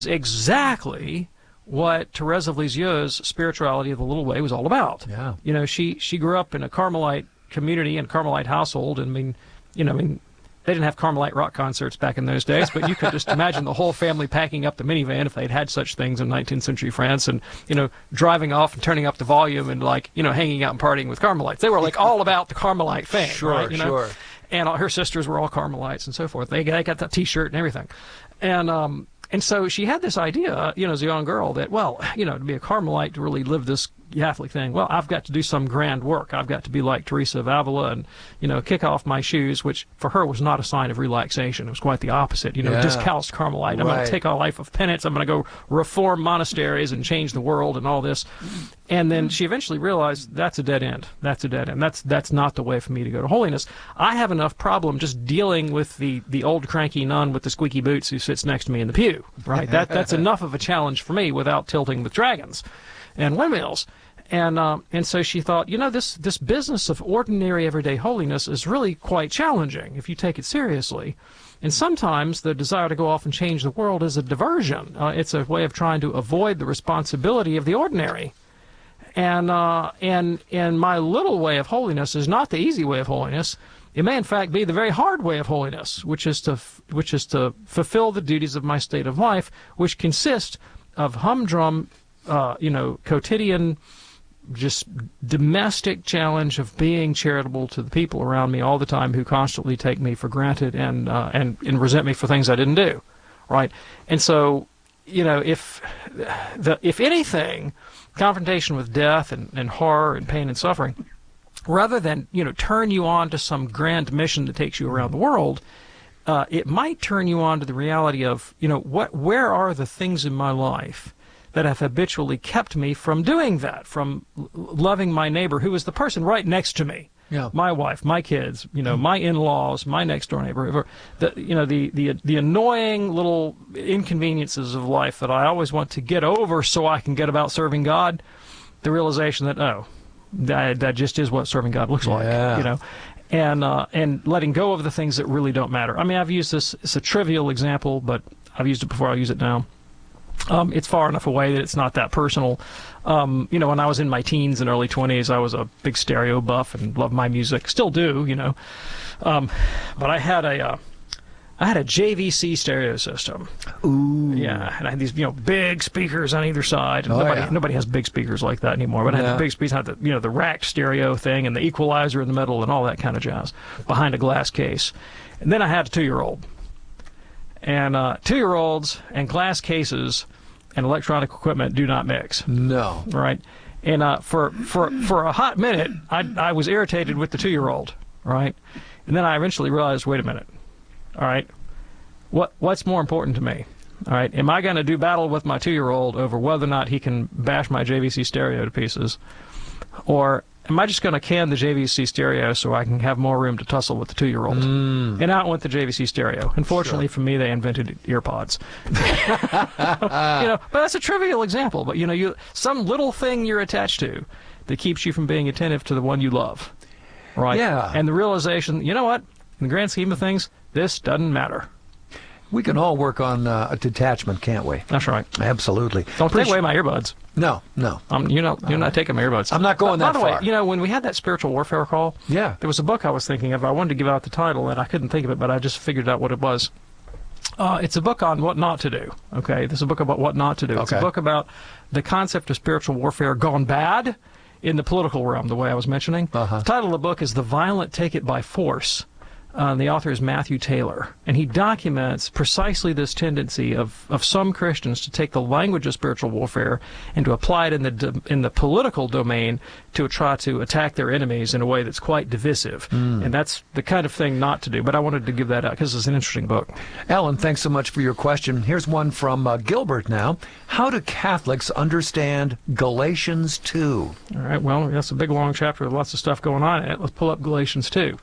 exactly what Therese of Lisieux's Spirituality of the Little Way was all about. Yeah. You know, she grew up in a Carmelite community and Carmelite household, and they didn't have Carmelite rock concerts back in those days, but you could just imagine the whole family packing up the minivan if they'd had such things in 19th century France, and, driving off and turning up the volume and, hanging out and partying with Carmelites. They were, all about the Carmelite thing, Sure, right? sure. And her sisters were all Carmelites and so forth. They got that T-shirt and everything. And so she had this idea, as a young girl that, to be a Carmelite, to really live this Catholic thing, I've got to do some grand work. I've got to be like Teresa of Avila and, kick off my shoes, which for her was not a sign of relaxation. It was quite the opposite. Discalced Carmelite. I'm going to take a life of penance. I'm going to go reform monasteries and change the world and all this. And then she eventually realized that's a dead end. That's a dead end. That's not the way for me to go to holiness. I have enough problem just dealing with the old cranky nun with the squeaky boots who sits next to me in the pew, right? That's enough of a challenge for me without tilting with dragons and windmills. And so she thought, this business of ordinary everyday holiness is really quite challenging if you take it seriously. And sometimes the desire to go off and change the world is a diversion. It's a way of trying to avoid the responsibility of the ordinary. And my little way of holiness is not the easy way of holiness. It may, in fact, be the very hard way of holiness, which is to fulfill the duties of my state of life, which consist of humdrum, quotidian, just domestic challenge of being charitable to the people around me all the time who constantly take me for granted and resent me for things I didn't do, right? And so, if anything, confrontation with death and horror and pain and suffering, rather than turn you on to some grand mission that takes you around the world, it might turn you on to the reality of where are the things in my life that have habitually kept me from doing that, from loving my neighbor, who is the person right next to me. Yeah. My wife, my kids, my in-laws, my next-door neighbor, the annoying little inconveniences of life that I always want to get over so I can get about serving God. The realization that that just is what serving God looks like, and letting go of the things that really don't matter. I mean, I've used this. It's a trivial example, but I've used it before. I'll use it now. It's far enough away that it's not that personal. When I was in my teens and early 20s, I was a big stereo buff and loved my music. Still do, but I had a JVC stereo system. Ooh. Yeah, and I had these, big speakers on either side. And nobody has big speakers like that anymore. But I had the big speakers, I had the racked stereo thing and the equalizer in the middle and all that kind of jazz behind a glass case. And then I had a 2-year-old. And 2-year-olds and glass cases and electronic equipment do not mix. No. Right? And for a hot minute, I was irritated with the 2-year-old. Right? And then I eventually realized, wait a minute. All right, what's more important to me? All right, am I going to do battle with my 2-year-old over whether or not he can bash my JVC stereo to pieces? Or am I just going to can the JVC stereo so I can have more room to tussle with the 2-year-old? And out went the JVC stereo. Unfortunately for me, they invented earpods. But that's a trivial example. But some little thing you're attached to that keeps you from being attentive to the one you love, right? Yeah. And the realization, you know what? In the grand scheme of things, this doesn't matter. We can all work on a detachment, can't we? That's right. Absolutely. Don't take away my earbuds. No. You're not taking my earbuds. I'm not going that far. By the way, when we had that spiritual warfare call, there was a book I was thinking of. I wanted to give out the title, and I couldn't think of it, but I just figured out what it was. It's a book on what not to do. Okay, this is a book about what not to do. It's a book about the concept of spiritual warfare gone bad in the political realm, the way I was mentioning. The title of the book is The Violent Take It by Force. The author is Matthew Taylor, and he documents precisely this tendency of some Christians to take the language of spiritual warfare and to apply it in the political domain to try to attack their enemies in a way that's quite divisive. And that's the kind of thing not to do. But I wanted to give that out because it's an interesting book. Alan, thanks so much for your question. Here's one from Gilbert now. How do Catholics understand Galatians 2? All right, well, that's a big, long chapter with lots of stuff going on in it. Let's pull up Galatians 2.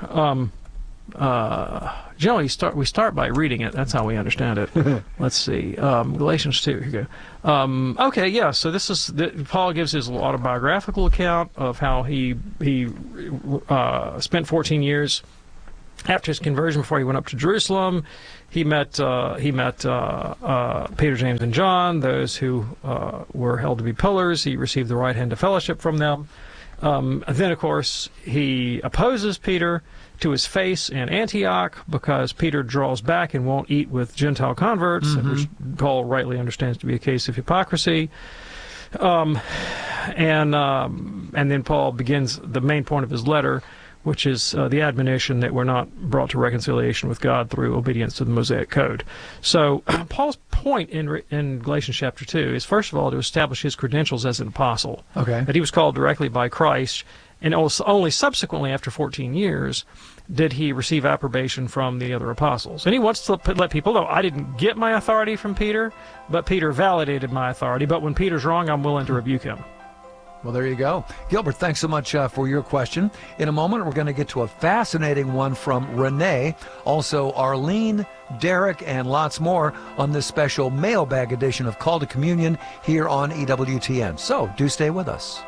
Generally, we start by reading it. That's how we understand it. Let's see. Galatians 2. Here we go. So this is Paul gives his autobiographical account of how he spent 14 years after his conversion, before he went up to Jerusalem, he met Peter, James, and John, those who were held to be pillars. He received the right hand of fellowship from them. Then, of course, he opposes Peter to his face in Antioch because Peter draws back and won't eat with Gentile converts, which Paul rightly understands to be a case of hypocrisy. And then Paul begins the main point of his letter, which is the admonition that we're not brought to reconciliation with God through obedience to the Mosaic Code. So Paul's point in Galatians chapter 2 is, first of all, to establish his credentials as an apostle, that he was called directly by Christ, and only subsequently, after 14 years, did he receive approbation from the other apostles. And he wants to let people know, I didn't get my authority from Peter, but Peter validated my authority. But when Peter's wrong, I'm willing to rebuke him. Well, there you go. Gilbert, thanks so much for your question. In a moment, we're going to get to a fascinating one from Renee, also Arlene, Derek, and lots more on this special mailbag edition of Call to Communion here on EWTN. So do stay with us.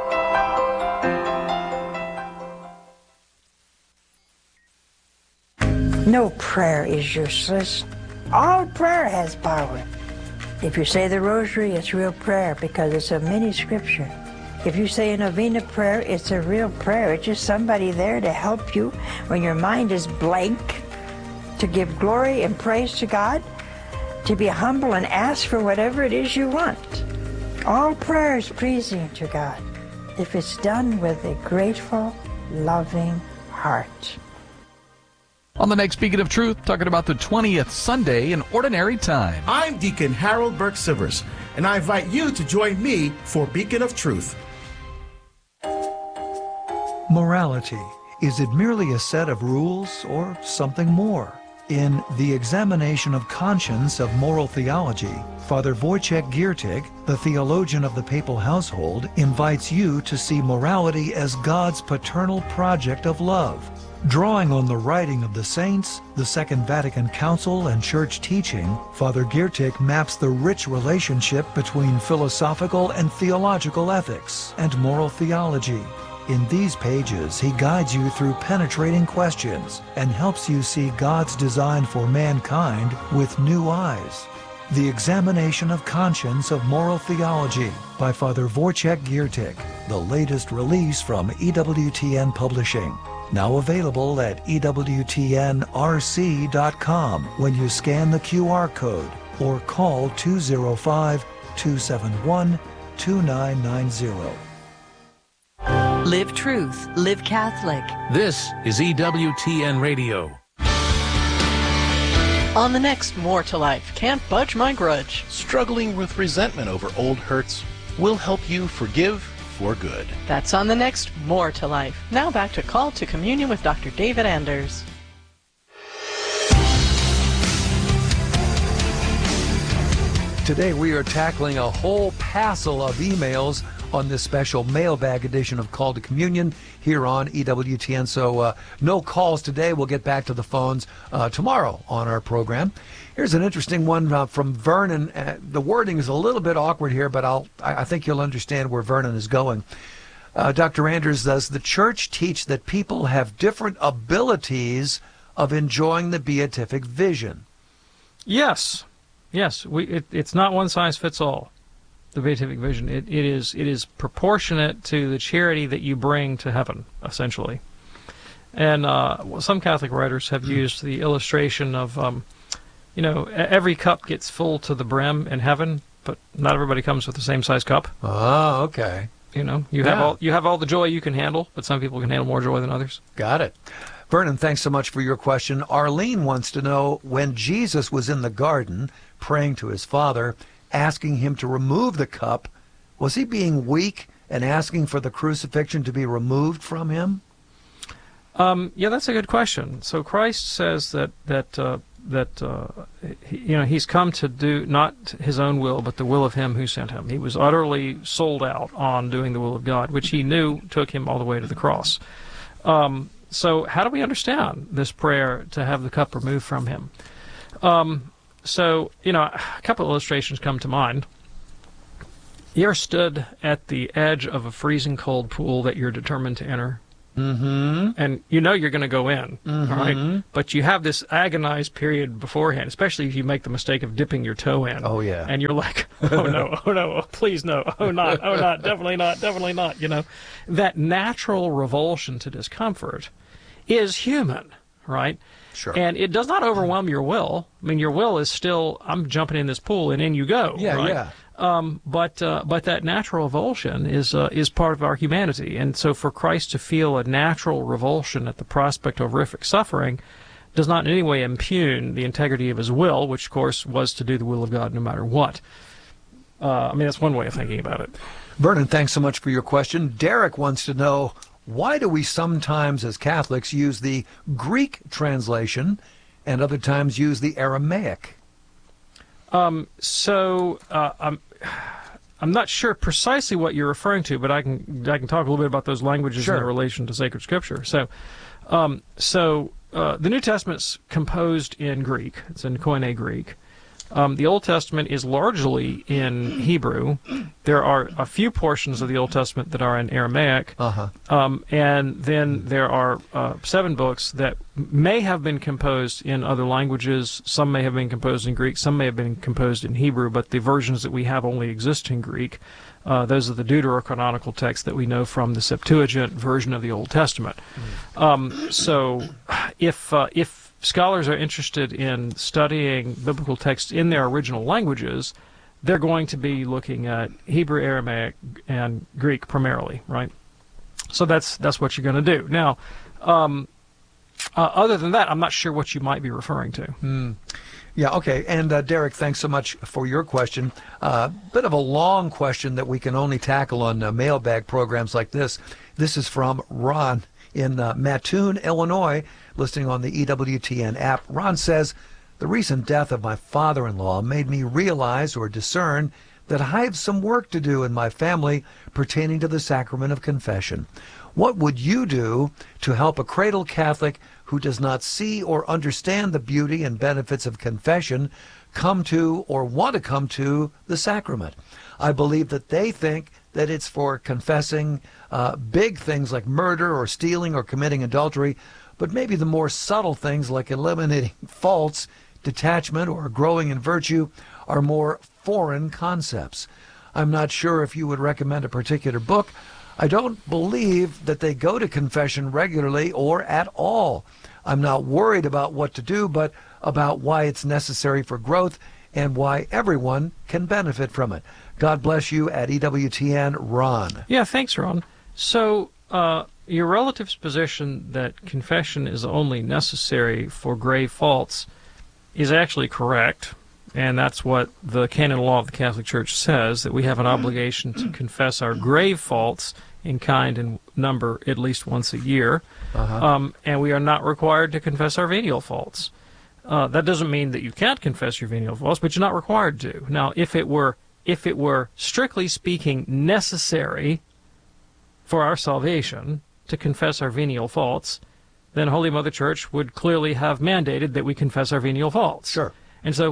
No prayer is useless. All prayer has power. If you say the rosary, it's real prayer because it's a mini scripture. If you say a novena prayer, it's a real prayer. It's just somebody there to help you when your mind is blank, to give glory and praise to God, to be humble and ask for whatever it is you want. All prayer is pleasing to God if it's done with a grateful, loving heart. On the next Beacon of Truth, talking about the 20th Sunday in Ordinary Time. I'm Deacon Harold Burke-Sivers, and I invite you to join me for Beacon of Truth. Morality. Is it merely a set of rules or something more? In The Examination of Conscience of Moral Theology, Father Wojciech Giertych, the theologian of the papal household, invites you to see morality as God's paternal project of love. Drawing on the writing of the saints, the Second Vatican Council, and church teaching, Father Giertych maps the rich relationship between philosophical and theological ethics and moral theology. In these pages, he guides you through penetrating questions and helps you see God's design for mankind with new eyes. The Examination of Conscience of Moral Theology by Father Wojciech Giertych, the latest release from EWTN Publishing. Now available at EWTNRC.com when you scan the QR code or call 205-271-2990. Live Truth, Live Catholic. This is EWTN Radio. On the next More to Life, Can't Budge My Grudge. Struggling with resentment over old hurts? We'll help you forgive for good. That's on the next More to Life. Now back to Call to Communion with Dr. David Anders. Today we are tackling a whole passel of emails on this special mailbag edition of Call to Communion here on EWTN. So no calls today. We'll get back to the phones tomorrow on our program. Here's an interesting one from Vernon. The wording is a little bit awkward here, but I think you'll understand where Vernon is going. Dr. Anders, does the church teach that people have different abilities of enjoying the beatific vision? Yes. It's not one size fits all. The beatific vision. It is proportionate to the charity that you bring to heaven, essentially. And some Catholic writers have used the illustration of, every cup gets full to the brim in heaven, but not everybody comes with the same size cup. Oh, okay. You have all the joy you can handle, but some people can handle more joy than others. Got it. Vernon, thanks so much for your question. Arlene wants to know, when Jesus was in the garden praying to his Father, asking him to remove the cup, was he being weak and asking for the crucifixion to be removed from him? Yeah, that's a good question. So Christ says that he's come to do not his own will, but the will of him who sent him. He was utterly sold out on doing the will of God, which he knew took him all the way to the cross. So how do we understand this prayer to have the cup removed from him? So, a couple of illustrations come to mind. You ever stood at the edge of a freezing cold pool that you're determined to enter? and you know you're going to go in, all right? But you have this agonized period beforehand, especially if you make the mistake of dipping your toe in. Oh, yeah. And you're like, oh no, please no, not, definitely not, you know. That natural revulsion to discomfort is human, right? Sure. And it does not overwhelm your will. I mean, your will is still, I'm jumping in this pool, and in you go. Yeah, right? yeah. But that natural revulsion is part of our humanity, and so for Christ to feel a natural revulsion at the prospect of horrific suffering does not in any way impugn the integrity of his will, which of course was to do the will of God no matter what. I mean, that's one way of thinking about it. Vernon, thanks so much for your question. Derek wants to know, why do we sometimes as Catholics use the Greek translation and other times use the Aramaic? I'm not sure precisely what you're referring to, but I can talk a little bit about those languages in relation to sacred scripture. So the New Testament's composed in Greek. It's in Koine Greek. The Old Testament is largely in Hebrew. There are a few portions of the Old Testament that are in Aramaic, and then there are 7 books that may have been composed in other languages. Some may have been composed in Greek. Some may have been composed in Hebrew, but the versions that we have only exist in Greek. Those are the deuterocanonical texts that we know from the Septuagint version of the Old Testament. So if scholars are interested in studying biblical texts in their original languages, they're going to be looking at Hebrew, Aramaic, and Greek primarily, right? So that's what you're going to do. Now, other than that, I'm not sure what you might be referring to. Yeah, okay. And Derek, thanks so much for your question. Bit of a long question that we can only tackle on mailbag programs like this. This is from Ron in Mattoon, Illinois, listening on the EWTN app. Ron says, the recent death of my father-in-law made me realize or discern that I have some work to do in my family pertaining to the sacrament of confession. What would you do to help a cradle Catholic who does not see or understand the beauty and benefits of confession come to or want to come to the sacrament? I believe that they think that it's for confessing big things like murder or stealing or committing adultery, but maybe the more subtle things like eliminating faults, detachment, or growing in virtue are more foreign concepts. I'm not sure if you would recommend a particular book. I don't believe that they go to confession regularly or at all. I'm not worried about what to do, but about why it's necessary for growth and why everyone can benefit from it. God bless you at EWTN, Ron. Yeah, thanks, Ron. So your relative's position that confession is only necessary for grave faults is actually correct, and that's what the canon law of the Catholic Church says, that we have an obligation to confess our grave faults in kind and number at least once a year, and we are not required to confess our venial faults. That doesn't mean that you can't confess your venial faults, but you're not required to. Now, if it were strictly speaking necessary for our salvation to confess our venial faults, then Holy Mother Church would clearly have mandated that we confess our venial faults. Sure. And so,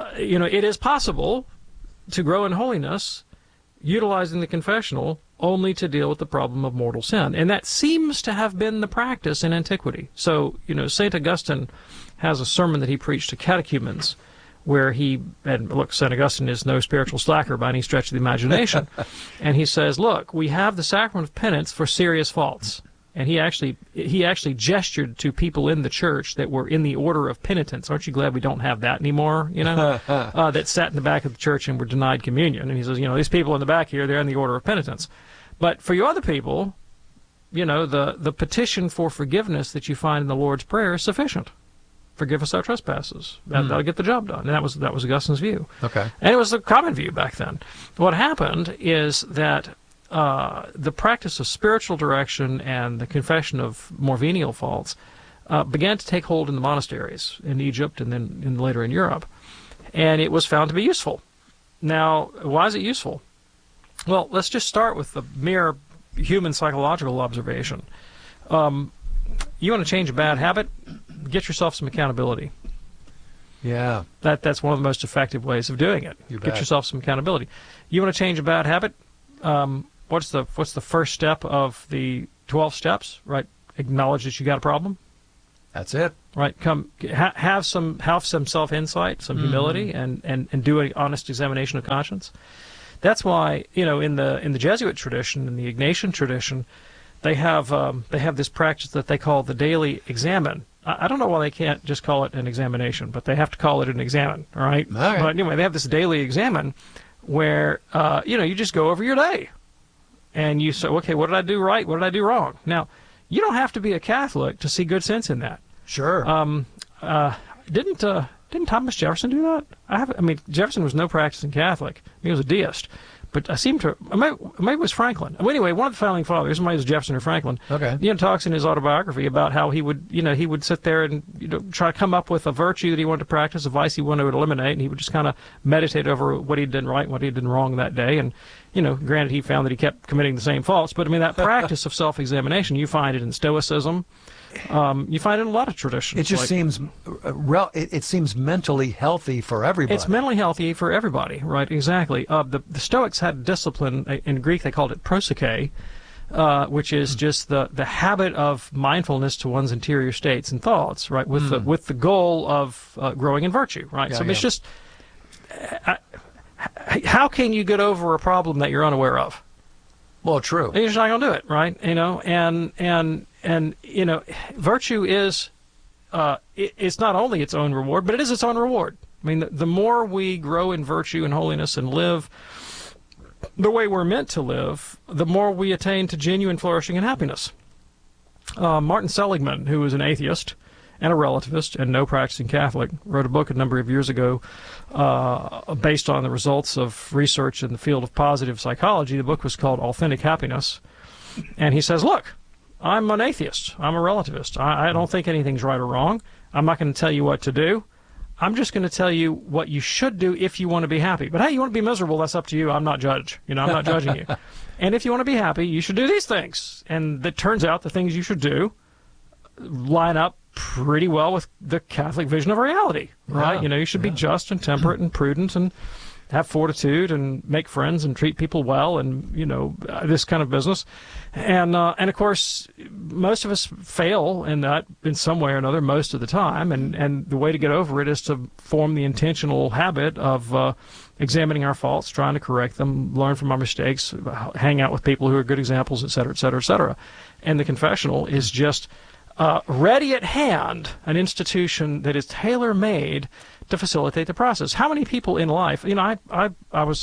it is possible to grow in holiness utilizing the confessional only to deal with the problem of mortal sin. And that seems to have been the practice in antiquity. So, St. Augustine has a sermon that he preached to catechumens where and look, St. Augustine is no spiritual slacker by any stretch of the imagination, and he says, look, we have the sacrament of penance for serious faults. And he actually gestured to people in the church that were in the order of penitents. Aren't you glad we don't have that anymore, that sat in the back of the church and were denied communion. And he says, these people in the back here, they're in the order of penitents. But for you other people, the petition for forgiveness that you find in the Lord's Prayer is sufficient. Forgive us our trespasses. That'll get the job done. And that was Augustine's view. Okay. And it was the common view back then. What happened is that the practice of spiritual direction and the confession of more venial faults began to take hold in the monasteries in Egypt and then later in Europe. And it was found to be useful. Now, why is it useful? Well, let's just start with the mere human psychological observation. You want to change a bad habit? Get yourself some accountability. Yeah. That's one of the most effective ways of doing it. Get yourself some accountability. You want to change a bad habit? What's the first step of the 12 steps, right? Acknowledge that you got a problem. That's it. Right. Have some self-insight, some humility, and do an honest examination of conscience. That's why, in the Jesuit tradition, in the Ignatian tradition, they have this practice that they call the daily examen. I don't know why they can't just call it an examination, but they have to call it an examen, all right? All right. But anyway, they have this daily examen where, you just go over your day. And you say, okay, what did I do right? What did I do wrong? Now, you don't have to be a Catholic to see good sense in that. Sure. Didn't Thomas Jefferson do that? Jefferson was no practicing Catholic. He was a deist. But I seem to, maybe it was Franklin. Well, anyway, one of the founding fathers, somebody was Jefferson or Franklin, talks in his autobiography about how he would sit there and try to come up with a virtue that he wanted to practice, a vice he wanted to eliminate, and he would just kind of meditate over what he'd done right and what he'd done wrong that day. And, granted, he found that he kept committing the same faults, but that practice of self-examination, you find it in Stoicism. You find it in a lot of traditions. It just seems it seems mentally healthy for everybody. It's mentally healthy for everybody, right? Exactly. The Stoics had discipline. In Greek, they called it prosike, which is just the habit of mindfulness to one's interior states and thoughts, right? With the goal of growing in virtue, right? It's just how can you get over a problem that you're unaware of? Well, true. You're just not going to do it, right? And virtue is it's not only its own reward, but it is its own reward. The more we grow in virtue and holiness and live the way we're meant to live, the more we attain to genuine flourishing and happiness. Martin Seligman, who was an atheist and a relativist and no practicing Catholic, wrote a book a number of years ago based on the results of research in the field of positive psychology. The book was called Authentic Happiness. And he says, look, I'm an atheist. I'm a relativist. I don't think anything's right or wrong. I'm not going to tell you what to do. I'm just going to tell you what you should do if you want to be happy. But hey, you want to be miserable, that's up to you. I'm not judge. I'm not judging you. And if you want to be happy, you should do these things. And it turns out the things you should do line up pretty well with the Catholic vision of reality, right? You should be just and temperate and prudent and have fortitude and make friends and treat people well and, this kind of business. And of course, most of us fail in that in some way or another most of the time. And the way to get over it is to form the intentional habit of examining our faults, trying to correct them, learn from our mistakes, hang out with people who are good examples, et cetera, et cetera, et cetera. And the confessional is just ready at hand, an institution that is tailor-made to facilitate the process. How many people in life, I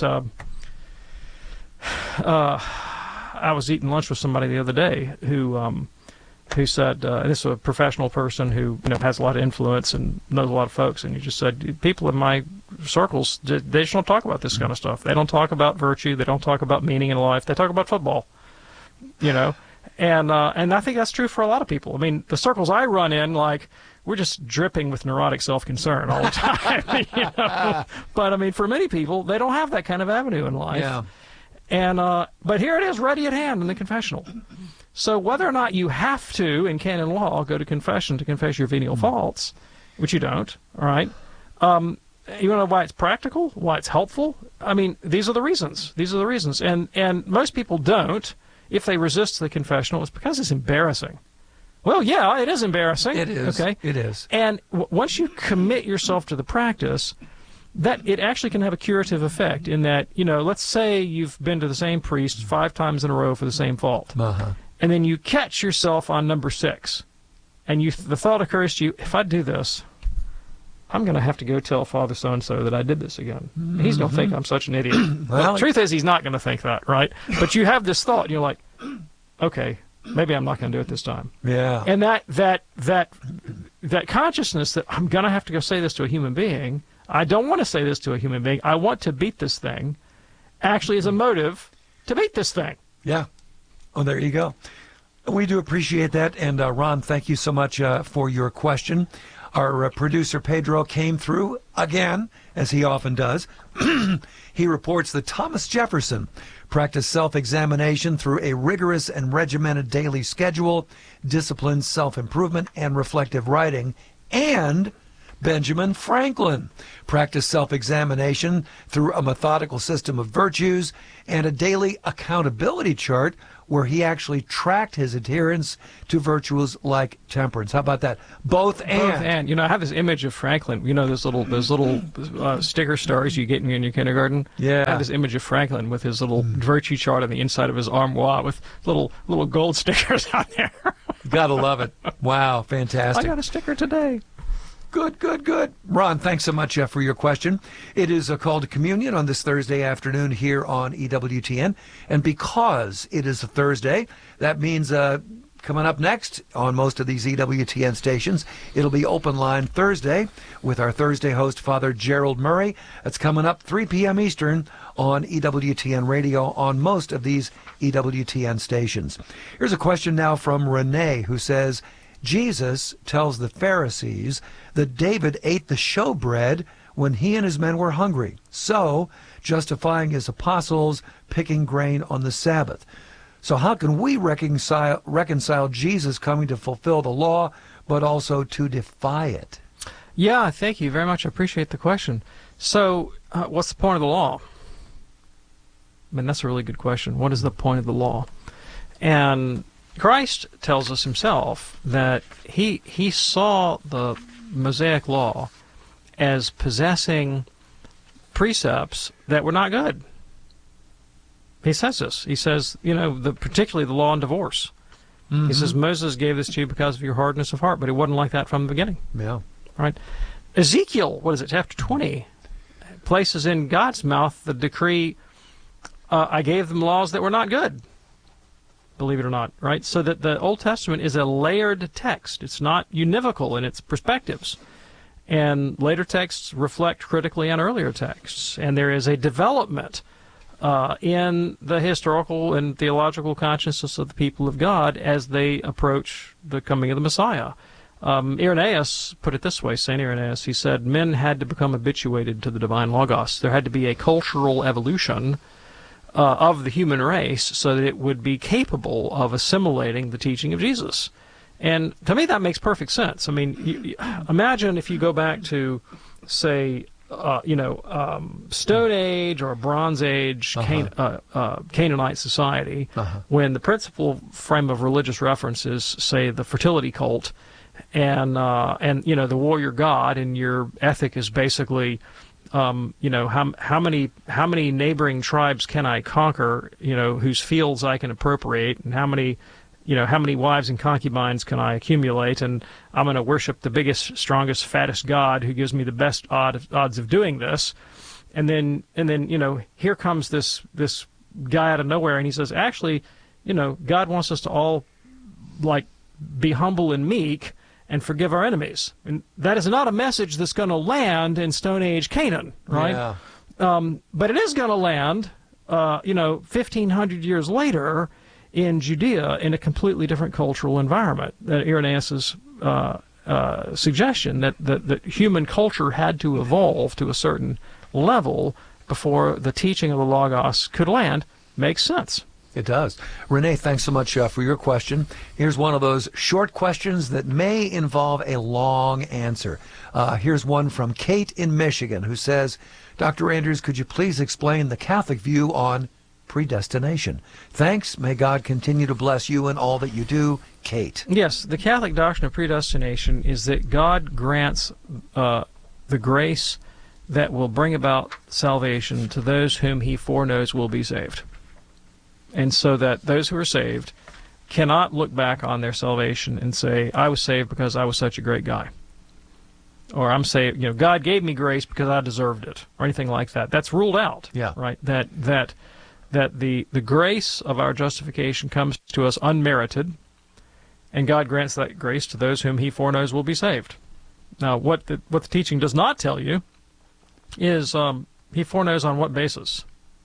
was eating lunch with somebody the other day who said, this is a professional person who has a lot of influence and knows a lot of folks, and he just said, people in my circles, they just don't talk about this kind of stuff. They don't talk about virtue. They don't talk about meaning in life. They talk about football, And I think that's true for a lot of people. The circles I run in, we're just dripping with neurotic self-concern all the time. But for many people, they don't have that kind of avenue in life. Yeah. And but here it is, ready at hand in the confessional. So whether or not you have to, in canon law, go to confession to confess your venial faults, which you don't, all right? You want to know why it's practical, why it's helpful? These are the reasons. These are the reasons. And most people don't. If they resist the confessional, it's because it's embarrassing. Well, yeah, it is embarrassing. It is. Okay? It is. And once you commit yourself to the practice, that it actually can have a curative effect in that, let's say you've been to the same priest 5 times in a row for the same fault. And then you catch yourself on number 6. And the thought occurs to you, if I do this, I'm going to have to go tell Father so-and-so that I did this again. He's going to think I'm such an idiot. Well, the truth is he's not going to think that, right? But you have this thought, and you're like, okay, maybe I'm not going to do it this time. Yeah. And that consciousness that I'm going to have to go say this to a human being, I don't want to say this to a human being, I want to beat this thing, actually is a motive to beat this thing. Yeah. Oh, there you go. We do appreciate that. And Ron, thank you so much for your question. Our producer Pedro came through again, as he often does. He reports that Thomas Jefferson practiced self-examination through a rigorous and regimented daily schedule, disciplined self-improvement, and reflective writing, and Benjamin Franklin practiced self-examination through a methodical system of virtues and a daily accountability chart where he actually tracked his adherence to virtues like temperance. How about that? Both and. You know, I have this image of Franklin. You know, those little sticker stars you get in your kindergarten. Yeah. I have this image of Franklin with his little virtue chart on the inside of his armoire with little gold stickers on there. Gotta love it. Wow, fantastic. I got a sticker today. Good. Ron, thanks so much for your question. It is a call to communion on this Thursday afternoon here on EWTN. And because it is a Thursday, that means coming up next on most of these EWTN stations, it'll be Open Line Thursday with our Thursday host, Father Gerald Murray. That's coming up 3 p.m. Eastern on EWTN Radio on most of these EWTN stations. Here's a question now from Renee, who says, Jesus tells the Pharisees that David ate the showbread when he and his men were hungry, so justifying his apostles picking grain on the Sabbath. So how can we reconcile Jesus coming to fulfill the law, but also to defy it? Yeah, thank you very much. I appreciate the question. So what's the point of the law? I mean, that's a really good question. What is the point of the law? And Christ tells us himself that he saw the Mosaic law as possessing precepts that were not good. He says this. He says, you know, particularly the law on divorce. Mm-hmm. He says, Moses gave this to you because of your hardness of heart, but it wasn't like that from the beginning. Yeah. Right? Ezekiel, chapter 20, places in God's mouth the decree, I gave them laws that were not good. Believe it or not, right? So that the Old Testament is a layered text. It's not univocal in its perspectives. And later texts reflect critically on earlier texts. And there is a development in the historical and theological consciousness of the people of God as they approach the coming of the Messiah. Irenaeus put it this way, St. Irenaeus, he said, men had to become habituated to the divine Logos. There had to be a cultural evolution of the human race so that it would be capable of assimilating the teaching of Jesus. And to me, that makes perfect sense. I mean, imagine if you go back to, say, Stone Age or Bronze Age Canaanite society, when the principal frame of religious reference is, say, the fertility cult, and the warrior god, and your ethic is basically, how many neighboring tribes can I conquer, whose fields I can appropriate, and how many wives and concubines can I accumulate, and I'm going to worship the biggest, strongest, fattest god who gives me the best odds of doing this. And then here comes this guy out of nowhere, and he says, actually, God wants us to all be humble and meek and forgive our enemies. And that is not a message that's going to land in Stone Age Canaan, right? Yeah. But it is going to land, 1,500 years later in Judea in a completely different cultural environment. Irenaeus' suggestion that human culture had to evolve to a certain level before the teaching of the Logos could land makes sense. It does. Renee, thanks so much for your question. Here's one of those short questions that may involve a long answer. Here's one from Kate in Michigan who says, Dr. Andrews, could you please explain the Catholic view on predestination? Thanks. May God continue to bless you in all that you do. Kate. Yes, the Catholic doctrine of predestination is that God grants the grace that will bring about salvation to those whom he foreknows will be saved. And so that those who are saved cannot look back on their salvation and say, I was saved because I was such a great guy. Or I'm saved, God gave me grace because I deserved it, or anything like that. That's ruled out. Yeah. Right? That the grace of our justification comes to us unmerited, and God grants that grace to those whom he foreknows will be saved. Now, what the teaching does not tell you is he foreknows on what basis.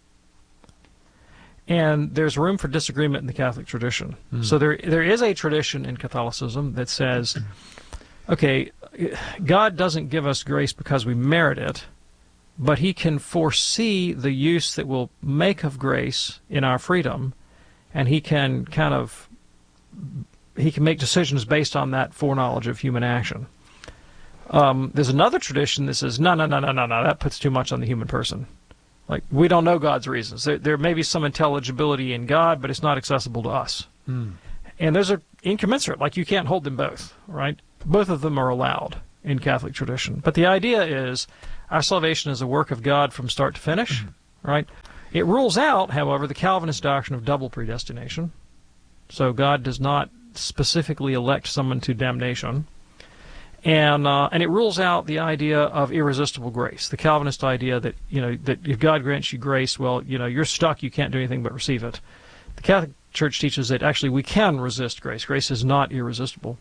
And there's room for disagreement in the Catholic tradition. So there is a tradition in Catholicism that says, okay, God doesn't give us grace because we merit it, but he can foresee the use that we'll make of grace in our freedom, and he can make decisions based on that foreknowledge of human action. There's another tradition that says, no, that puts too much on the human person. Like, we don't know God's reasons. There may be some intelligibility in God, but it's not accessible to us. And those are incommensurate. Like, you can't hold them both, right? Both of them are allowed in Catholic tradition. But the idea is our salvation is a work of God from start to finish, right? It rules out, however, the Calvinist doctrine of double predestination. So God does not specifically elect someone to damnation. And it rules out the idea of irresistible grace, the Calvinist idea that, that if God grants you grace, well, you're stuck, you can't do anything but receive it. The Catholic Church teaches that actually we can resist grace. Grace is not irresistible.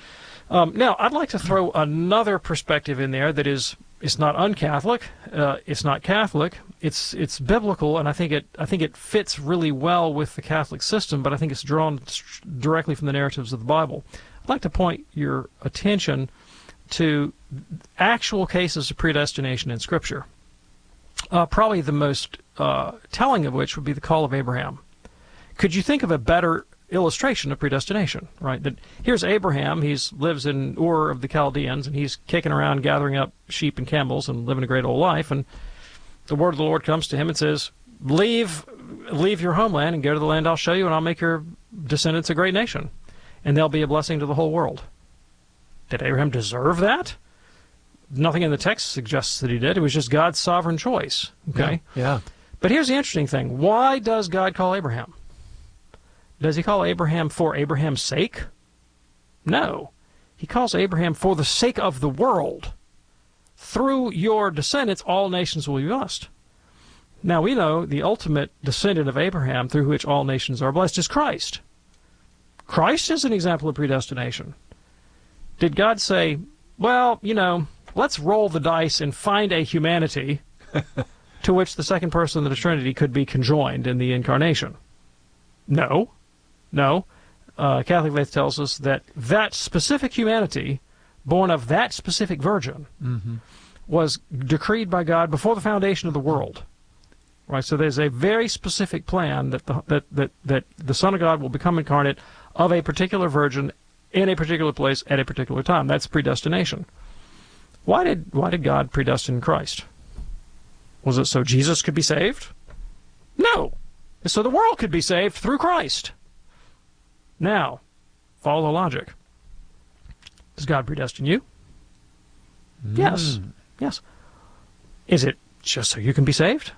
Now, I'd like to throw another perspective in there that it's not un-Catholic, it's not Catholic, it's biblical, and I think it fits really well with the Catholic system, but I think it's drawn directly from the narratives of the Bible. I'd like to point your attention to actual cases of predestination in Scripture. Probably the most telling of which would be the call of Abraham. Could you think of a better illustration of predestination, right? That here's Abraham, he lives in Ur of the Chaldeans, and he's kicking around gathering up sheep and camels and living a great old life, and the word of the Lord comes to him and says, leave your homeland and go to the land I'll show you, and I'll make your descendants a great nation, and they'll be a blessing to the whole world. Did Abraham deserve that? Nothing in the text suggests that he did. It was just God's sovereign choice. Okay? Yeah. But here's the interesting thing. Why does God call Abraham? Does he call Abraham for Abraham's sake? No. He calls Abraham for the sake of the world. Through your descendants, all nations will be blessed. Now, we know the ultimate descendant of Abraham through which all nations are blessed is Christ. Christ is an example of predestination. Did God say, well, let's roll the dice and find a humanity to which the second person of the Trinity could be conjoined in the incarnation? No. Catholic faith tells us that that specific humanity, born of that specific virgin, was decreed by God before the foundation of the world. Right. So there's a very specific plan that the Son of God will become incarnate of a particular virgin in a particular place at a particular time. That's predestination. Why did God predestine Christ? Was it so Jesus could be saved? No. It's so the world could be saved through Christ. Now, follow the logic. Does God predestine you? Yes. Is it just so you can be saved?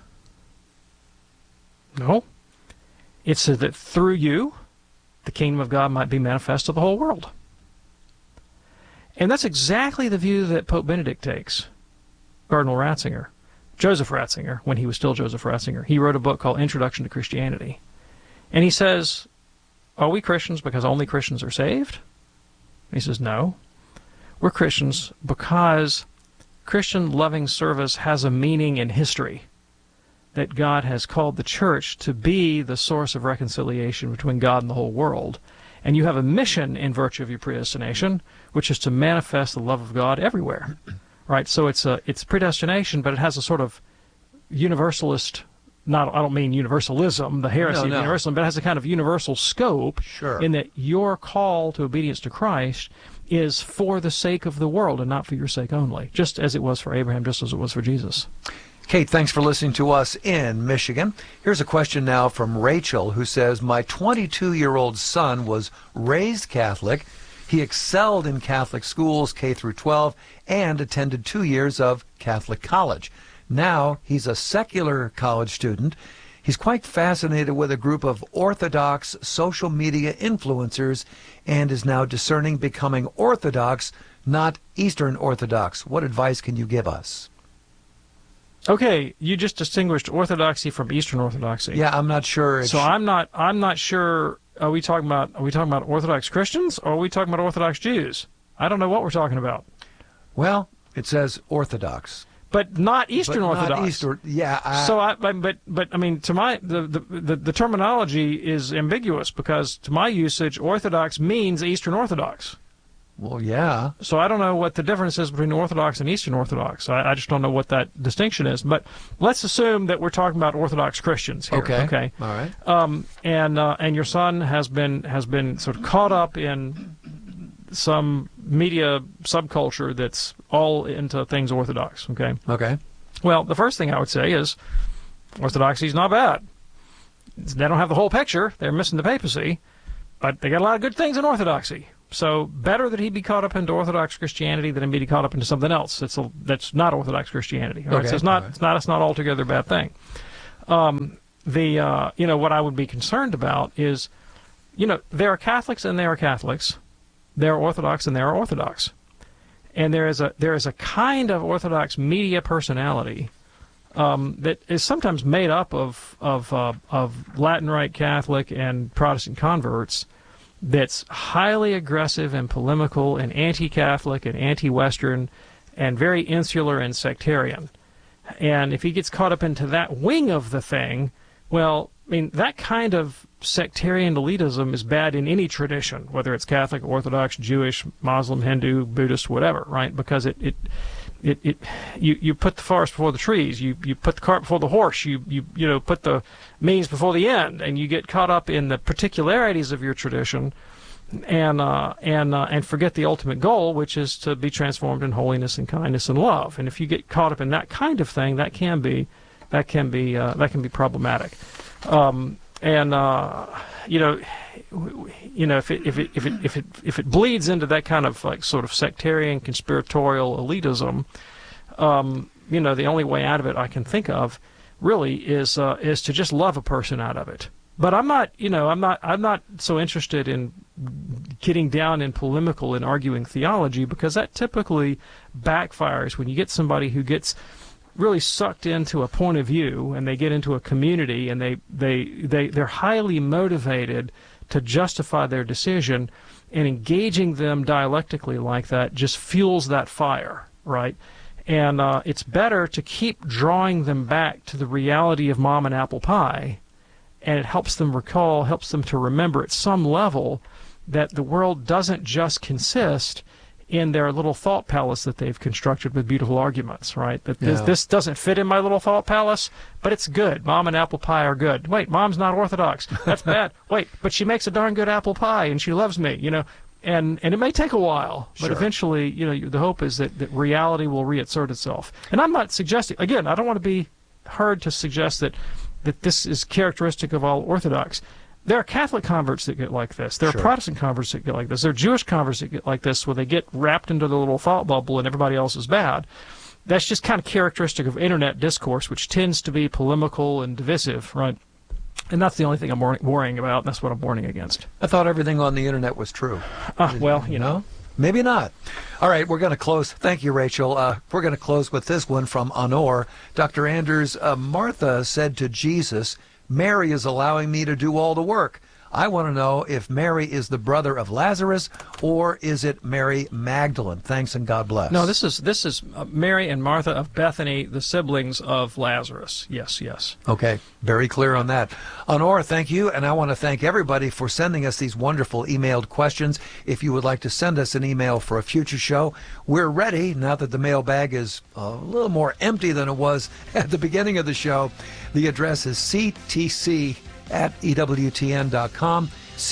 No. It's so that through you, the kingdom of God might be manifest to the whole world. And that's exactly the view that Pope Benedict takes. Cardinal Ratzinger, Joseph Ratzinger, when he was still Joseph Ratzinger, he wrote a book called Introduction to Christianity. And he says, are we Christians because only Christians are saved? And he says, no. We're Christians because Christian loving service has a meaning in history. That God has called the church to be the source of reconciliation between God and the whole world. And you have a mission in virtue of your predestination, which is to manifest the love of God everywhere. Right? So it's predestination, but it has a sort of universalist, I don't mean universalism, the heresy of universalism, but it has a kind of universal scope in that your call to obedience to Christ is for the sake of the world and not for your sake only, just as it was for Abraham, just as it was for Jesus. Kate, thanks for listening to us in Michigan. Here's a question now from Rachel, who says, my 22-year-old son was raised Catholic. He excelled in Catholic schools, K through 12, and attended 2 years of Catholic college. Now he's a secular college student. He's quite fascinated with a group of Orthodox social media influencers and is now discerning becoming Orthodox, not Eastern Orthodox. What advice can you give us? Okay, you just distinguished Orthodoxy from Eastern Orthodoxy. Yeah, I'm not sure. So I'm not sure. Are we talking about Orthodox Christians or are we talking about Orthodox Jews? I don't know what we're talking about. Well, it says Orthodox, but not Eastern Orthodox. Not Eastern, yeah. So I mean, to my the terminology is ambiguous because to my usage, Orthodox means Eastern Orthodox. Well, yeah. So I don't know what the difference is between Orthodox and Eastern Orthodox. I just don't know what that distinction is. But let's assume that we're talking about Orthodox Christians here. Okay. All right. And your son has been sort of caught up in some media subculture that's all into things Orthodox. Okay. Okay. Well, the first thing I would say is Orthodoxy is not bad. They don't have the whole picture. They're missing the papacy, but they got a lot of good things in Orthodoxy. So better that he be caught up into Orthodox Christianity than he be caught up into something else that's not Orthodox Christianity. Right? Okay. So it's not altogether a bad thing. What I would be concerned about is, there are Catholics and there are Catholics, there are Orthodox and there are Orthodox, and there is a kind of Orthodox media personality that is sometimes made up of Latin Rite Catholic and Protestant converts, that's highly aggressive and polemical and anti-Catholic and anti-Western and very insular and sectarian. And if he gets caught up into that wing of the thing, well, I mean, that kind of sectarian elitism is bad in any tradition, whether it's Catholic, Orthodox, Jewish, Muslim, Hindu, Buddhist, whatever, right? Because you put the forest before the trees, you put the cart before the horse, you put the means before the end, and you get caught up in the particularities of your tradition, and forget the ultimate goal, which is to be transformed in holiness and kindness and love. And if you get caught up in that kind of thing, that can be problematic. If it bleeds into that kind of like sort of sectarian conspiratorial elitism, the only way out of it I can think of really is to just love a person out of it. But I'm not so interested in getting down in polemical and arguing theology, because that typically backfires when you get somebody who gets really sucked into a point of view and they get into a community and they're highly motivated to justify their decision, and engaging them dialectically like that just fuels that fire, right? And it's better to keep drawing them back to the reality of mom and apple pie, and it helps them to remember at some level that the world doesn't just consist in their little thought palace that they've constructed with beautiful arguments, right? That this doesn't fit in my little thought palace, but it's good. Mom and apple pie are good. Wait, mom's not Orthodox. That's bad. Wait, but she makes a darn good apple pie and she loves me, And it may take a while, but eventually, the hope is that reality will reassert itself. And I'm not suggesting, again, I don't want to be heard to suggest that this is characteristic of all Orthodox. There are Catholic converts that get like this. There are Protestant converts that get like this. There are Jewish converts that get like this, where they get wrapped into the little thought bubble and everybody else is bad. That's just kind of characteristic of internet discourse, which tends to be polemical and divisive, right? And that's the only thing I'm worrying about, and that's what I'm warning against. I thought everything on the internet was true. Well, Maybe not. All right, we're going to close. Thank you, Rachel. We're going to close with this one from Honor. Dr. Anders, Martha said to Jesus, Mary is allowing me to do all the work. I want to know if Mary is the brother of Lazarus, or is it Mary Magdalene? Thanks and God bless. No, this is Mary and Martha of Bethany, the siblings of Lazarus. Yes. Okay, very clear on that. Honor, thank you, and I want to thank everybody for sending us these wonderful emailed questions. If you would like to send us an email for a future show, we're ready now that the mailbag is a little more empty than it was at the beginning of the show. The address is ctc@ewtn.com,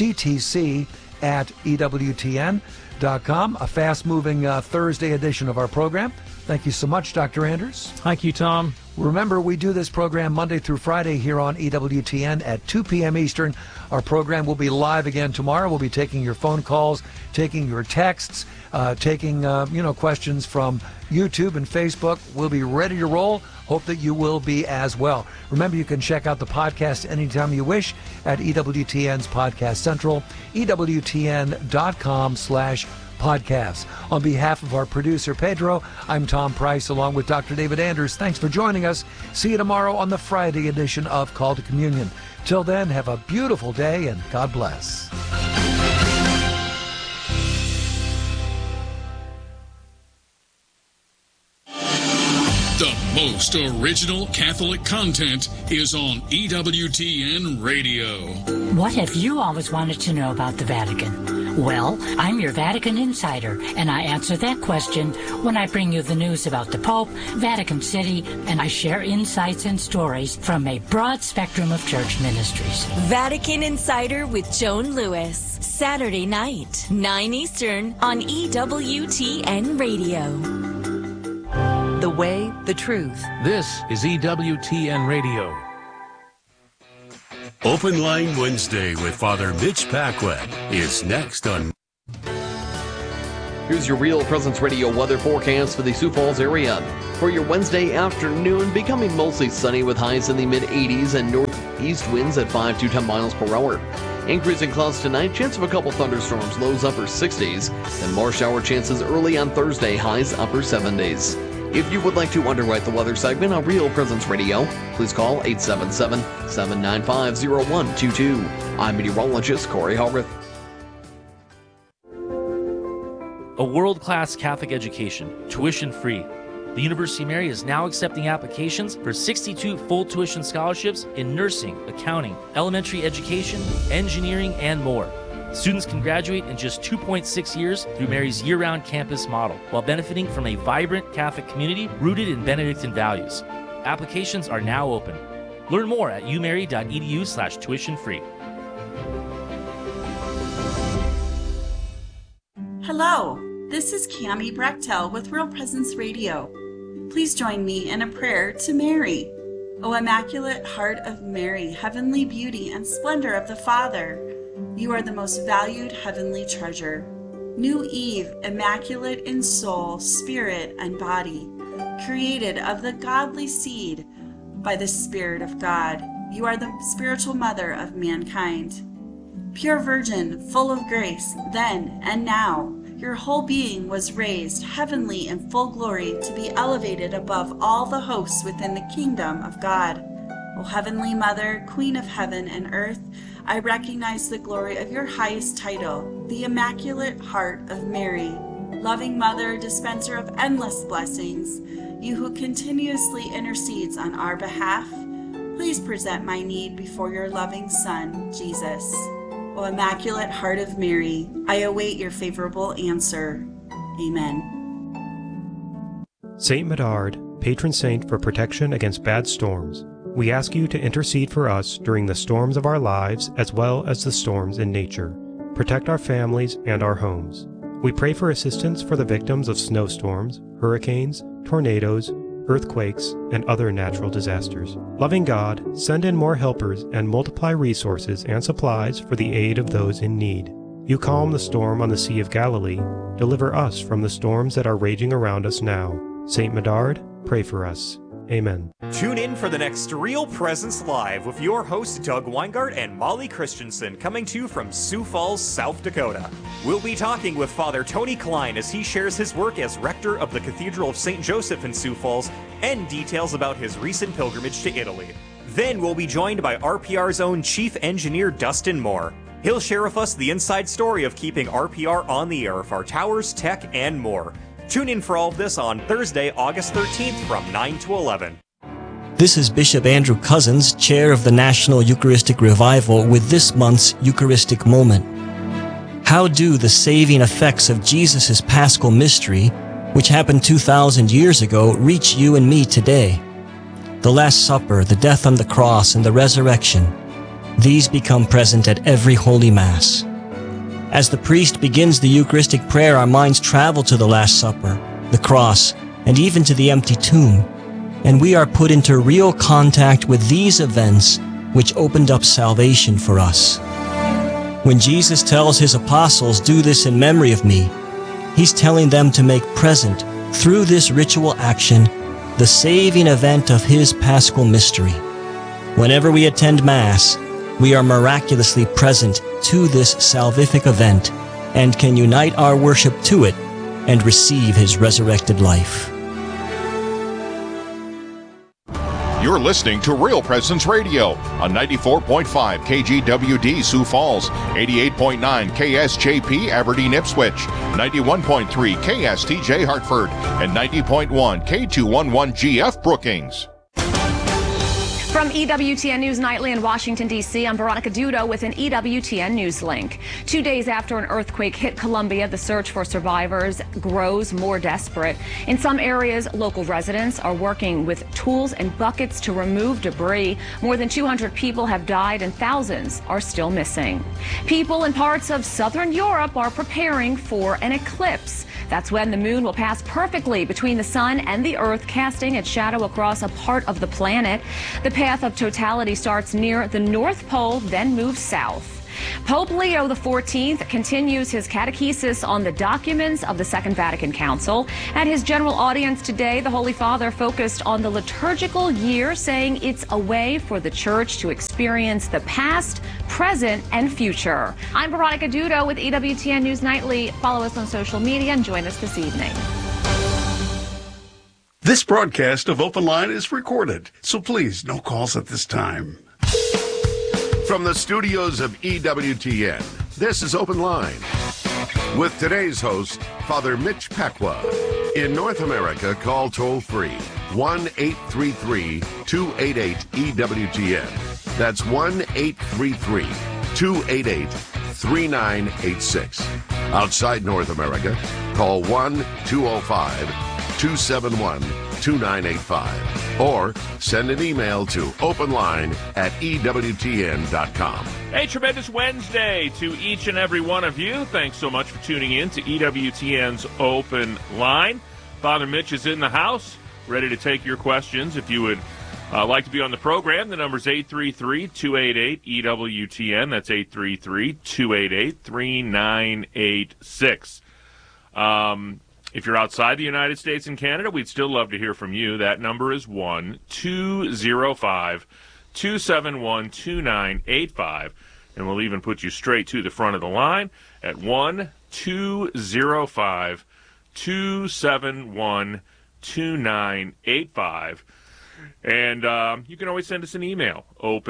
ctc@ewtn.com, a fast-moving Thursday edition of our program. Thank you so much, Dr. Anders. Thank you, Tom. Remember, we do this program Monday through Friday here on EWTN at 2 p.m. Eastern. Our program will be live again tomorrow. We'll be taking your phone calls, taking your texts, taking questions from YouTube and Facebook. We'll be ready to roll. Hope that you will be as well. Remember, you can check out the podcast anytime you wish at EWTN's Podcast Central, EWTN.com/podcasts. On behalf of our producer, Pedro, I'm Tom Price, along with Dr. David Anders. Thanks for joining us. See you tomorrow on the Friday edition of Call to Communion. Till then, have a beautiful day, and God bless. The most original Catholic content is on EWTN Radio. What have you always wanted to know about the Vatican? Well, I'm your Vatican insider, and I answer that question when I bring you the news about the Pope, Vatican City, and I share insights and stories from a broad spectrum of church ministries. Vatican Insider with Joan Lewis, Saturday night, 9 Eastern on EWTN Radio. The way, the truth. This is EWTN Radio. Open Line Wednesday with Father Mitch Paquette is next on... Here's your Real Presence Radio weather forecast for the Sioux Falls area. For your Wednesday afternoon, becoming mostly sunny with highs in the mid-80s and northeast winds at 5 to 10 miles per hour. Increasing clouds tonight, chance of a couple thunderstorms, lows upper 60s. Then more shower chances early on Thursday, highs upper 70s. If you would like to underwrite the weather segment on Real Presence Radio, please call 877-795-0122. I'm meteorologist Corey Hallrith. A world-class Catholic education, tuition-free. The University of Mary is now accepting applications for 62 full tuition scholarships in nursing, accounting, elementary education, engineering, and more. Students can graduate in just 2.6 years through Mary's year-round campus model, while benefiting from a vibrant Catholic community rooted in Benedictine values. Applications are now open. Learn more at umary.edu/tuition-free. Hello, this is Cammie Brechtel with Real Presence Radio. Please join me in a prayer to Mary. O Immaculate Heart of Mary, heavenly beauty and splendor of the Father, you are the most valued heavenly treasure. New Eve, immaculate in soul, spirit, and body, created of the godly seed by the Spirit of God. You are the spiritual mother of mankind. Pure Virgin, full of grace, then and now, your whole being was raised heavenly in full glory to be elevated above all the hosts within the kingdom of God. O Heavenly Mother, Queen of heaven and earth, I recognize the glory of your highest title, the Immaculate Heart of Mary. Loving Mother, dispenser of endless blessings, you who continuously intercedes on our behalf, please present my need before your loving Son, Jesus. O Immaculate Heart of Mary, I await your favorable answer. Amen. Saint Medard, patron saint for protection against bad storms, we ask you to intercede for us during the storms of our lives as well as the storms in nature. Protect our families and our homes. We pray for assistance for the victims of snowstorms, hurricanes, tornadoes, earthquakes, and other natural disasters. Loving God, send in more helpers and multiply resources and supplies for the aid of those in need. You calm the storm on the Sea of Galilee. Deliver us from the storms that are raging around us now. Saint Medard, pray for us. Amen. Tune in for the next Real Presence Live with your hosts Doug Weingart and Molly Christensen, coming to you from Sioux Falls, South Dakota. We'll be talking with Father Tony Klein as he shares his work as rector of the Cathedral of St. Joseph in Sioux Falls and details about his recent pilgrimage to Italy. Then we'll be joined by RPR's own Chief Engineer Dustin Moore. He'll share with us the inside story of keeping RPR on the air of our towers, tech, and more. Tune in for all of this on Thursday, August 13th from 9 to 11. This is Bishop Andrew Cousins, Chair of the National Eucharistic Revival, with this month's Eucharistic Moment. How do the saving effects of Jesus' Paschal Mystery, which happened 2,000 years ago, reach you and me today? The Last Supper, the death on the cross, and the resurrection, these become present at every Holy Mass. As the priest begins the Eucharistic prayer, our minds travel to the Last Supper, the cross, and even to the empty tomb, and we are put into real contact with these events which opened up salvation for us. When Jesus tells his apostles, "Do this in memory of me," he's telling them to make present, through this ritual action, the saving event of his Paschal Mystery. Whenever we attend Mass, we are miraculously present to this salvific event and can unite our worship to it and receive his resurrected life. You're listening to Real Presence Radio on 94.5 KGWD Sioux Falls, 88.9 KSJP Aberdeen Ipswich, 91.3 KSTJ Hartford, and 90.1 K211GF Brookings. From From EWTN News Nightly in Washington, D.C., I'm Veronica Dudo with an EWTN News link. 2 days after an earthquake hit Colombia, the search for survivors grows more desperate. In some areas, local residents are working with tools and buckets to remove debris. More than 200 people have died and thousands are still missing. People in parts of southern Europe are preparing for an eclipse. That's when the moon will pass perfectly between the sun and the earth, casting its shadow across a part of the planet. The path of totality starts near the North Pole, then moves south. Pope Leo XIV continues his catechesis on the documents of the Second Vatican Council. At his general audience today, the Holy Father focused on the liturgical year, saying it's a way for the Church to experience the past, present, and future. I'm Veronica Dudo with EWTN News Nightly. Follow us on social media and join us this evening. This broadcast of Open Line is recorded, so please, no calls at this time. From the studios of EWTN, this is Open Line. With today's host, Father Mitch Pacwa. In North America, call toll-free 1-833-288-EWTN. That's 1-833-288-3986. Outside North America, call 1-205-271-2985. Or send an email to openline@EWTN.com. A tremendous Wednesday to each and every one of you. Thanks so much for tuning in to EWTN's Open Line. Father Mitch is in the house, ready to take your questions. If you would like to be on the program, the number is 833-288-EWTN. That's 833-288-3986. If you're outside the United States and Canada, we'd still love to hear from you. That number is 1-205-271-2985. And we'll even put you straight to the front of the line at 1-205-271-2985. And you can always send us an email,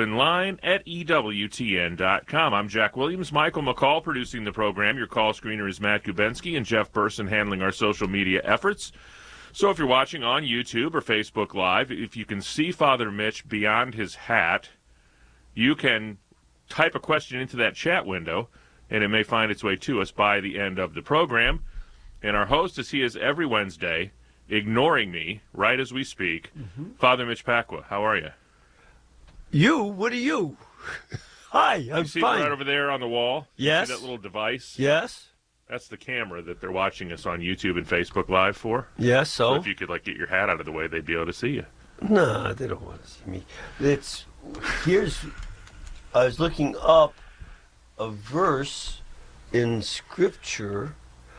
openline@EWTN.com. I'm Jack Williams. Michael McCall producing the program. Your call screener is Matt Gubensky, and Jeff Burson handling our social media efforts. So if you're watching on YouTube or Facebook Live, if you can see Father Mitch beyond his hat, you can type a question into that chat window, and it may find its way to us by the end of the program. And our host, as he is every Wednesday, ignoring me right as we speak, Father Mitch Pacwa. How are you? You? What are you? Hi, I'm you see fine. Right over there on the wall? Yes. See that little device? Yes. That's the camera that they're watching us on YouTube and Facebook Live for. Yes, so? If you could get your hat out of the way, they'd be able to see you. No, they don't want to see me. I was looking up a verse in Scripture,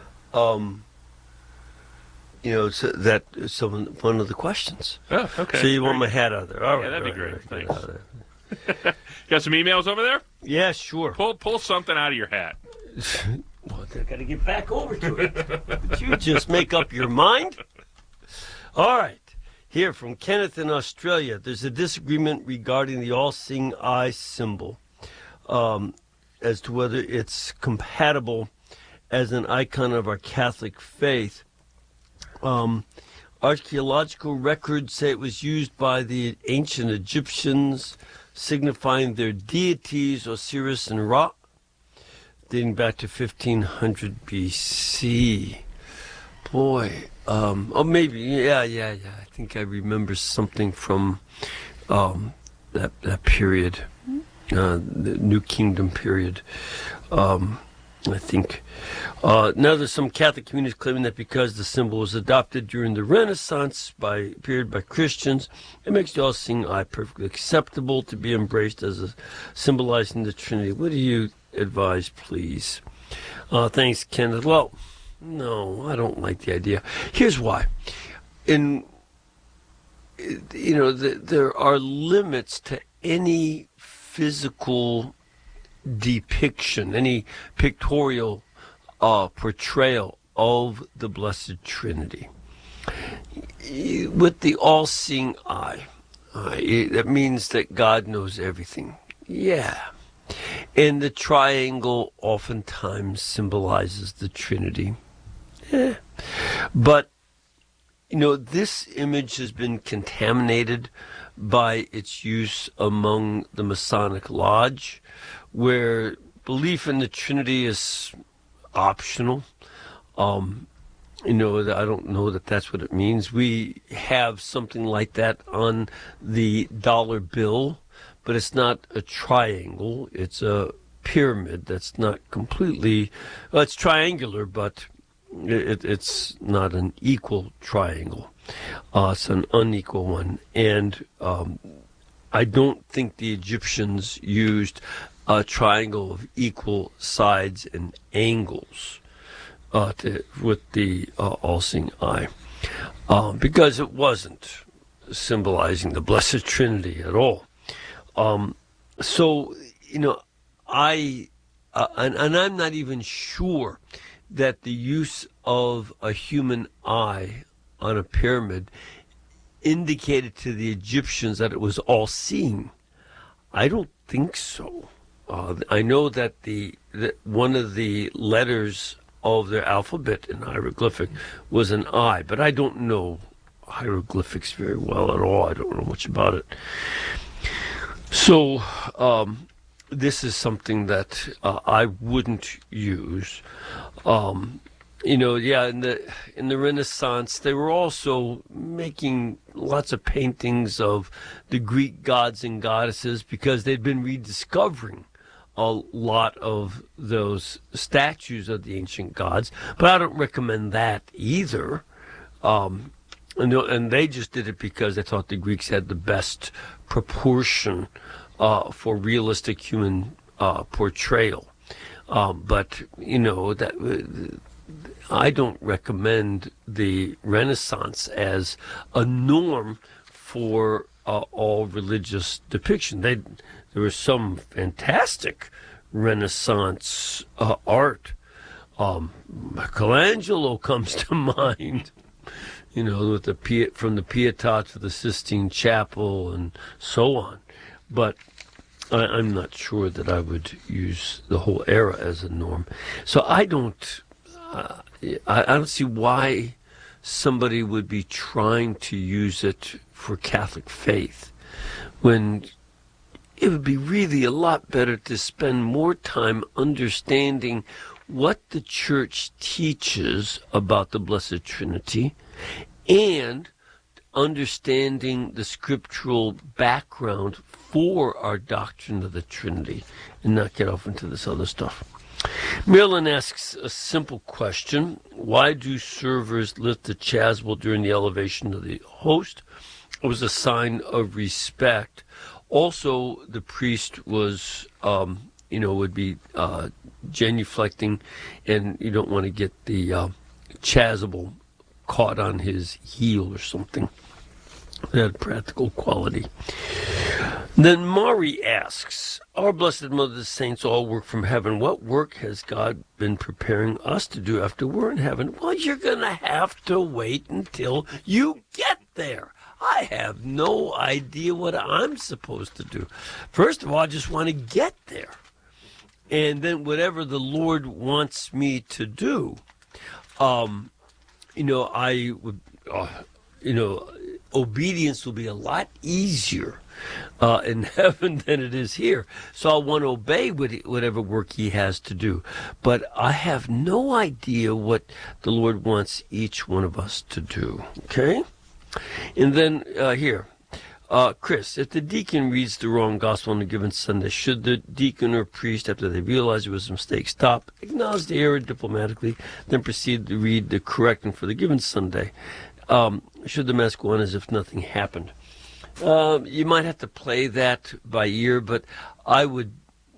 so that's one of the questions. Oh, okay. So you want my hat out there? All right. Yeah, that'd be great. Right, Thanks. Got some emails over there? Yeah, sure. Pull something out of your hat. Well, I got to get back over to it. But you just make up your mind. All right. Here from Kenneth in Australia, there's a disagreement regarding the all-seeing eye symbol as to whether it's compatible as an icon of our Catholic faith. Archaeological records say it was used by the ancient Egyptians, signifying their deities Osiris and Ra, dating back to 1500 BC. Boy, maybe, yeah. I think I remember something from that period, the New Kingdom period. I think. Now there's some Catholic communities claiming that because the symbol was adopted during the Renaissance period by Christians, it makes the all-seeing eye perfectly acceptable to be embraced as symbolizing the Trinity. What do you advise, please? Thanks, Kenneth. Well, no, I don't like the idea. Here's why. There are limits to any physical depiction, any pictorial portrayal of the Blessed Trinity. With the all-seeing eye, that means that God knows everything. Yeah. And the triangle oftentimes symbolizes the Trinity. Yeah. But, this image has been contaminated by its use among the Masonic Lodge, where belief in the Trinity is optional. I don't know that that's what it means. We have something like that on the dollar bill, but it's not a triangle. It's a pyramid that's not completely, well, it's triangular, but it's not an equal triangle. It's an unequal one. And I don't think the Egyptians used a triangle of equal sides and angles with the all-seeing eye, because it wasn't symbolizing the Blessed Trinity at all. And I'm not even sure that the use of a human eye on a pyramid indicated to the Egyptians that it was all-seeing. I don't think so. I know that one of the letters of their alphabet in hieroglyphic was an eye, but I don't know hieroglyphics very well at all. I don't know much about it. So this is something that I wouldn't use. In the Renaissance, they were also making lots of paintings of the Greek gods and goddesses because they'd been rediscovering a lot of those statues of the ancient gods. But I don't recommend that either. And they just did it because they thought the Greeks had the best proportion for realistic human portrayal. But I don't recommend the Renaissance as a norm for all religious depiction. There was some fantastic Renaissance art. Michelangelo comes to mind, with from the Pietà to the Sistine Chapel and so on. But I'm not sure that I would use the whole era as a norm. So I don't see why somebody would be trying to use it for Catholic faith when it would be really a lot better to spend more time understanding what the Church teaches about the Blessed Trinity and understanding the scriptural background for our doctrine of the Trinity and not get off into this other stuff. Marilyn asks a simple question. Why do servers lift the chasuble during the elevation of the host? It was a sign of respect. Also, the priest was, would be genuflecting, and you don't want to get the chasuble caught on his heel or something. It had practical quality. Then Mari asks, our Blessed Mother, the saints all work from heaven. What work has God been preparing us to do after we're in heaven? Well, you're going to have to wait until you get there. I have no idea what I'm supposed to do. First of all, I just want to get there. And then whatever the Lord wants me to do, I would, obedience will be a lot easier in heaven than it is here. So I'll want to obey whatever work he has to do. But I have no idea what the Lord wants each one of us to do. Okay? And then here, Chris, if the deacon reads the wrong gospel on a given Sunday, should the deacon or priest, after they realize it was a mistake, stop, acknowledge the error diplomatically, then proceed to read the correct one for the given Sunday? Should the mass go on as if nothing happened? You might have to play that by ear, but I would,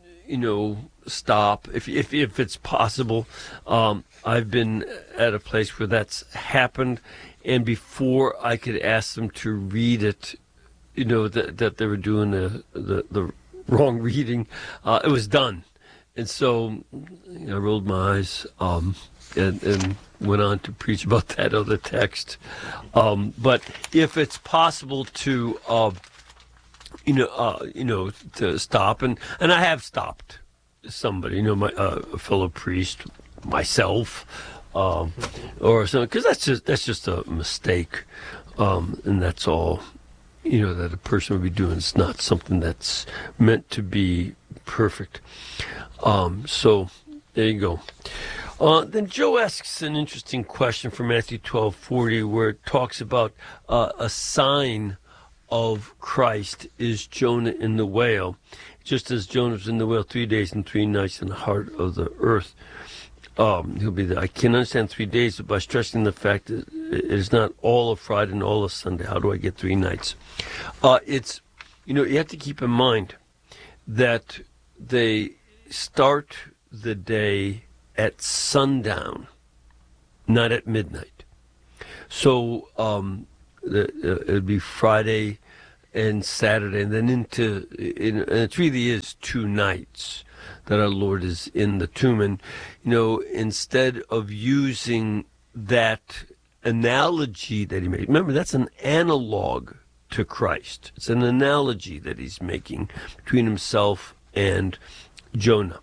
stop if it's possible. I've been at a place where that's happened, and before I could ask them to read it, that they were doing the wrong reading, it was done. And so I rolled my eyes and went on to preach about that other text. But if it's possible to, to stop, and I have stopped somebody, a fellow priest, myself, or something, because that's just a mistake, and that's all. that a person would be doing. It's not something that's meant to be perfect. So there you go. Then Joe asks an interesting question from Matthew 12:40, where it talks about a sign of Christ is Jonah in the whale. Just as Jonah was in the whale 3 days and 3 nights in the heart of the earth. He'll be there. I can understand 3 days, but by stressing the fact that it is not all of Friday and all of Sunday. How do I get 3 nights? It's, you have to keep in mind that they start the day at sundown, not at midnight. So it'd be Friday and Saturday, and then and it really is 2 nights that our Lord is in the tomb. And, instead of using that analogy that he made, remember, that's an analog to Christ. It's an analogy that he's making between himself and Jonah.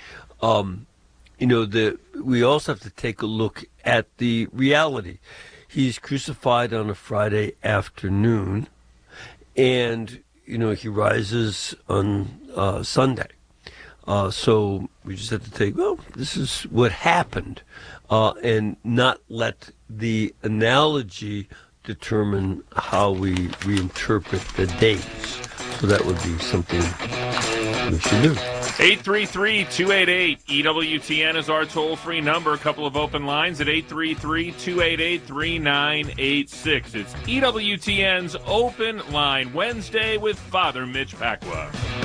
We also have to take a look at the reality. He's crucified on a Friday afternoon, and, he rises on Sunday. So we just have to take, this is what happened, and not let the analogy determine how we reinterpret the days. So that would be something we should do. 833-288-EWTN is our toll-free number. A couple of open lines at 833-288-3986. It's EWTN's Open Line Wednesday with Father Mitch Pacwa.